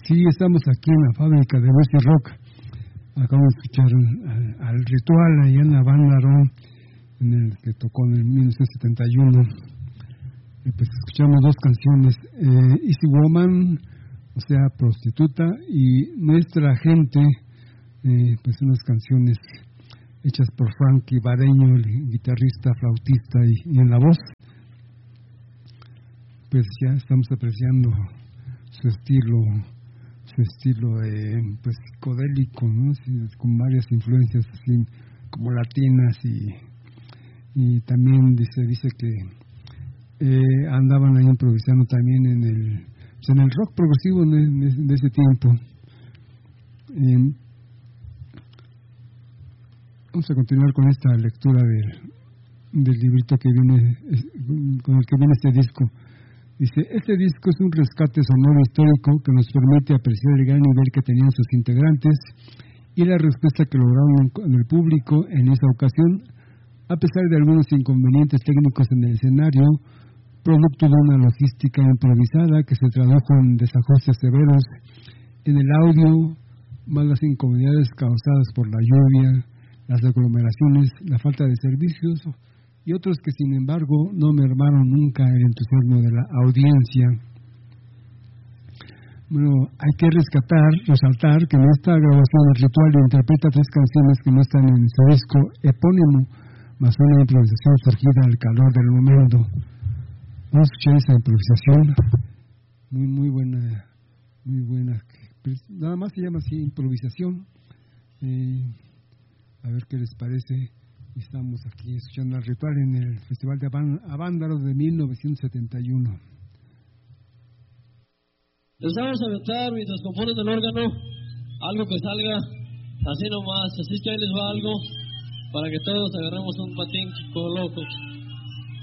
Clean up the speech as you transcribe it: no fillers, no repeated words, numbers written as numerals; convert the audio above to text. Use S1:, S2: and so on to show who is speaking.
S1: Sí, estamos aquí en la fábrica de Mercy Rock. Acabamos de escuchar al Ritual allá en la banda Aarón, en el que tocó en el 1971. Pues escuchamos dos canciones, Easy Woman, o sea, prostituta, y Nuestra Gente, pues unas canciones hechas por Frankie Bareño, el guitarrista, flautista y en la voz. Pues ya estamos apreciando su estilo pues psicodélico, ¿no? Sí, con varias influencias así como latinas y también dice que andaban ahí improvisando también en el rock progresivo de ese tiempo. Vamos a continuar con esta lectura del librito que viene con el que viene este disco. Dice, este disco es un rescate sonoro histórico que nos permite apreciar el gran nivel que tenían sus integrantes y la respuesta que lograron con el público en esa ocasión, a pesar de algunos inconvenientes técnicos en el escenario, producto de una logística improvisada que se tradujo en desajustes severos en el audio, más las incomodidades causadas por la lluvia, las aglomeraciones, la falta de servicios y otros que sin embargo no mermaron nunca el entusiasmo de la audiencia. Bueno, hay que resaltar que en esta grabación el Ritual interpreta 3 canciones que no están en su disco epónimo, más una improvisación surgida al calor del momento. Vamos a escuchar esa improvisación, muy buena, nada más se llama así, improvisación. A ver qué les parece. Estamos aquí escuchando el Ritual en el Festival de Avándaro de 1971.
S2: Les vamos a aventar mientras componen el órgano algo que salga así nomás, así que ahí les va algo para que todos agarremos un patín loco.